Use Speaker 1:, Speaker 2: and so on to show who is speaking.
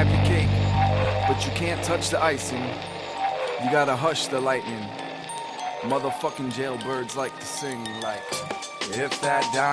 Speaker 1: have your cake, but you can't touch the icing. You gotta hush the lightning. Motherfucking jailbirds like to sing like, if that